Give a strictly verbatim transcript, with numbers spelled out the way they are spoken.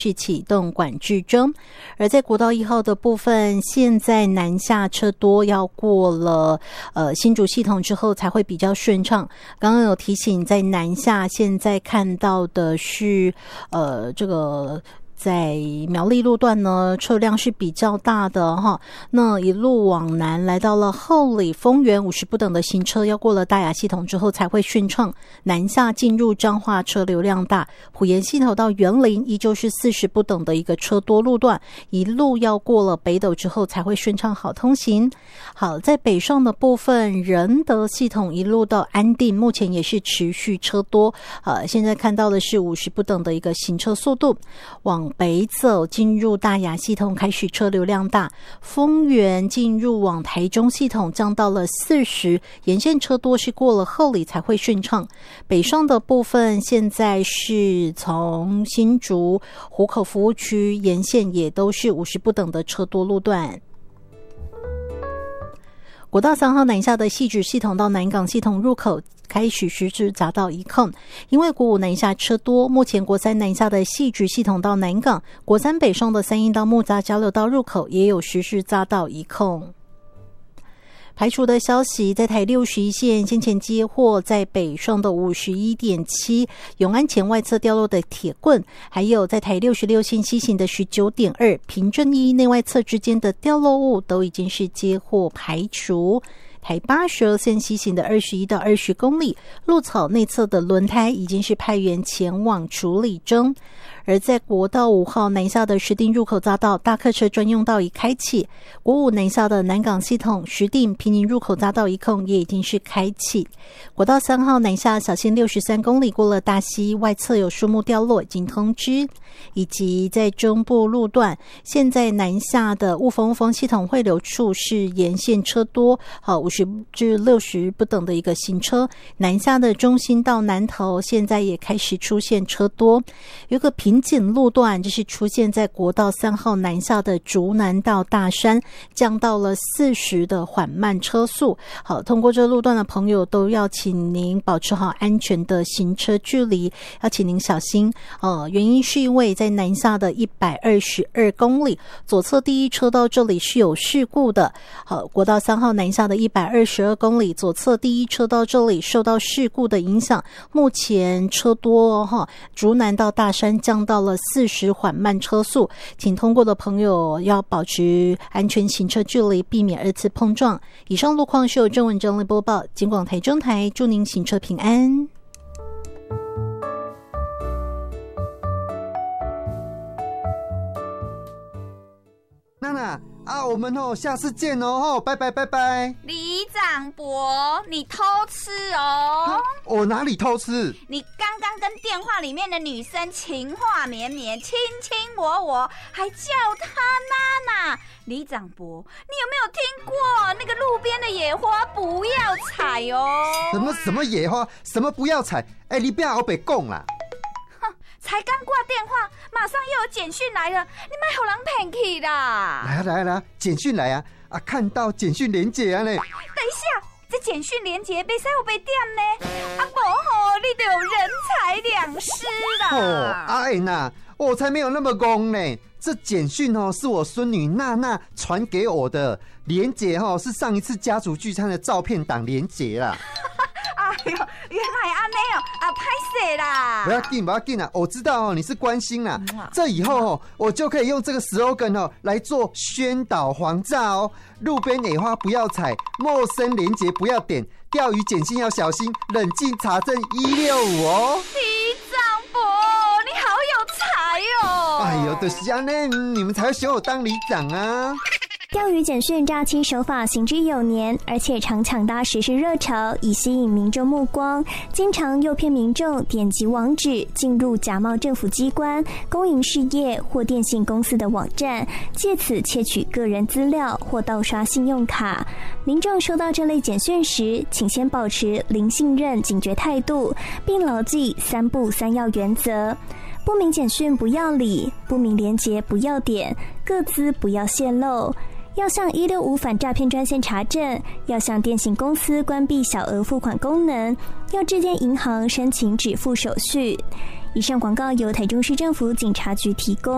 是启动管制中。而在国道一号的部分，现在南下车多，要过了呃新竹系统之后才会比较顺畅。刚刚有提醒，在南下现在看到的是呃这个在苗栗路段呢，车辆是比较大的哈。那一路往南来到了后里、丰原五十不等的行车，要过了大雅系统之后才会顺畅。南下进入彰化车流量大，埔盐系统到园林依旧是四十不等的一个车多路段，一路要过了北斗之后才会顺畅好通行。好，在北上的部分，仁德系统一路到安定，目前也是持续车多。呃，现在看到的是五十不等的一个行车速度。往北走进入大雅系统开始车流量大，丰原进入往台中系统降到了四十，沿线车多是过了后里才会顺畅。北上的部分现在是从新竹湖口服务区沿线也都是五十不等的车多路段。国道三号南下的汐止系统到南港系统入口开始实施匝道一控，因为国五南下车多，目前国三南下的汐止系统到南港，国三北上的三义到木栅交流道入口也有实施匝道一控。排除的消息，在台六十一线先前接获在北上的 五十一点七 永安前外侧掉落的铁棍，还有在台六十六线西行的 十九点二 平镇一内外侧之间的掉落物都已经是接获排除。台八十二线西行的二十一到二十公里，鹿草内侧的轮胎已经是派员前往处理中。而在国道五号南下的石碇入口匝道大客车专用道已开启，国五南下的南港系统石碇平宁入口匝道一控也已经是开启。国道三号南下小线六十三公里过了大溪外侧有树木掉落已经通知，以及在中部路段现在南下的雾峰雾峰系统汇流处是沿线车多，好五十至六十不等的一个行车。南下的中心到南投现在也开始出现车多，有个瓶颈路段就是出现在国道三号南下的竹南到大山，降到了四十的缓慢车速。好，通过这路段的朋友都要请您保持好安全的行车距离，要请您小心。呃，原因是因为在南下的一百二十二公里左侧第一车道这里是有事故的。好，国道三号南下的一百二十二公里左侧第一车道这里受到事故的影响，目前车多哈，竹南到大山降到了四十缓慢车速，请通过的朋友要保持安全行车距离，避免二次碰撞。以上路况是由郑文整理播报，警广台中台祝您行车平安。 娜娜啊，我们哦下次见哦，拜拜拜拜。 李长博，你偷吃哦！ 我哪里偷吃？ 你刚刚跟电话里面的女生情话绵绵，卿卿我我，还叫她娜娜。李长博，你有没有听过那个路边的野花不要采哦？ 什么什么野花？什么不要采？哎，你不要我别讲啦！ 才刚挂电话，马上又有简讯来了，你别给人骗去啦！ 来啊来啊来啊，简讯来啊！啊，看到简讯连结啊呢！ 等一下，这简讯连结别使有被点呢，啊不吼，你就有人财两失啦！ 哦，阿恩呐，我才没有那么公呢。这简讯哦，是我孙女娜娜传给我的，连结哦是上一次家族聚餐的照片档连结啦。 哎呦，原来安尼哦，啊，拍摄啦！ 不要紧，不要紧啦，我知道哦，你是关心啦。这以后哦，我就可以用这个 slogan 哦来做宣导黄炸哦。路边野花不要采，陌生连结不要点，钓鱼简讯要小心，冷静查证一六五哦。 李长博，你好有才哦！ 哎呦，就是这样呢，你们才会选我当里长啊。 钓鱼简讯诈欺手法行之有年，而且常抢搭时事热潮，以吸引民众目光，经常诱骗民众点击网址进入假冒政府机关、公营事业或电信公司的网站，借此窃取个人资料或盗刷信用卡。民众收到这类简讯时，请先保持零信任警觉态度，并牢记三不三要原则。不明简讯不要理，不明连结不要点，个资不要泄露。要向一六五反诈骗专线查证，要向电信公司关闭小额付款功能，要致电银行申请止付手续。以上广告由台中市政府警察局提供。